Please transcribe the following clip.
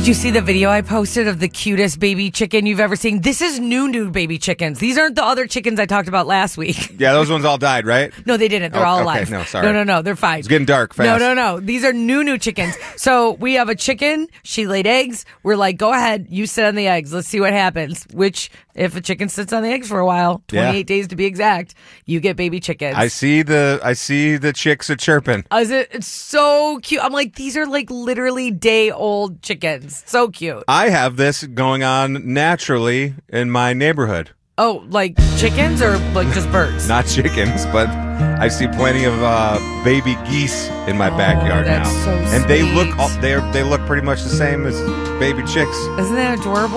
Did you see the video I posted of the cutest baby chicken you've ever seen? This is new baby chickens. These aren't the other chickens I talked about last week. Yeah, those ones all died, right? No, they didn't. They're all alive. Okay, no, sorry. No, they're fine. It's getting dark fast. No. These are new chickens. So we have a chicken. She laid eggs. We're like, go ahead. You sit on the eggs. Let's see what happens. Which, if a chicken sits on the eggs for a while, 28 days to be exact, you get baby chickens. I see the chicks are chirping. It's so cute. I'm like, these are like literally day-old chickens. So cute. I have this going on naturally in my neighborhood. Oh, like chickens or like just birds? Not chickens, but I see plenty of baby geese in my backyard that's now. so and they sweet. look pretty much the same as baby chicks. Isn't that adorable?